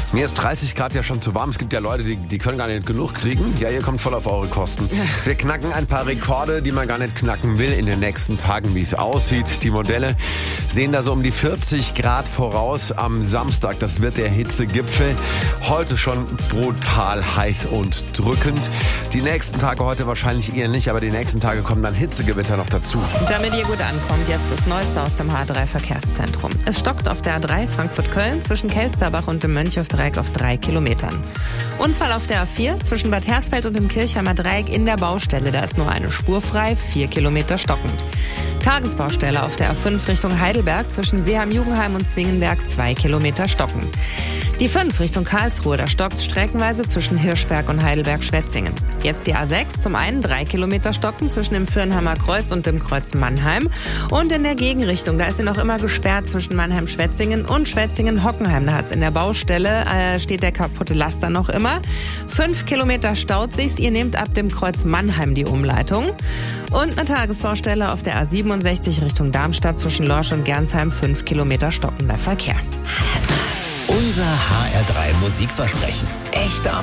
Mir ist 30 Grad ja schon zu warm. Es gibt ja Leute, die können gar nicht genug kriegen. Ja, ihr kommt voll auf eure Kosten. Wir knacken ein paar Rekorde, die man gar nicht knacken will in den nächsten Tagen, wie es aussieht. Die Modelle sehen da so um die 40 Grad voraus am Samstag. Das wird der Hitzegipfel. Heute schon brutal heiß und drückend. Die nächsten Tage heute wahrscheinlich eher nicht, aber die nächsten Tage kommen dann Hitzegewitter noch dazu. Damit ihr gut ankommt, jetzt das Neueste aus dem H3 Verkehrszentrum. Es stockt auf der A3 Frankfurt-Köln zwischen Kelsterbach und dem Mönchhofdreieck auf 3 Kilometern. Unfall auf der A4 zwischen Bad Hersfeld und dem Kirchheimer Dreieck in der Baustelle. Da ist nur eine Spur frei, 4 Kilometer stockend. Tagesbaustelle auf der A5 Richtung Heidelberg zwischen Seeheim-Jugenheim und Zwingenberg 2 Kilometer stocken. Die 5 Richtung Karlsruhe, da stockt streckenweise zwischen Hirschberg und Heidelberg-Schwetzingen. Jetzt die A6, zum einen 3 Kilometer stocken zwischen dem Firnheimer Kreuz und dem Kreuz Mannheim. Und in der Gegenrichtung, da ist sie noch immer gesperrt zwischen Mannheim-Schwetzingen und Schwetzingen-Hockenheim. Da hat's in der Baustelle, steht der kaputte Laster noch immer. 5 Kilometer staut sich's, ihr nehmt ab dem Kreuz Mannheim die Umleitung. Und eine Tagesbaustelle auf der A67 Richtung Darmstadt zwischen Lorsch und Gernsheim, 5 Kilometer stockender Verkehr. Unser HR3 Musikversprechen. Echter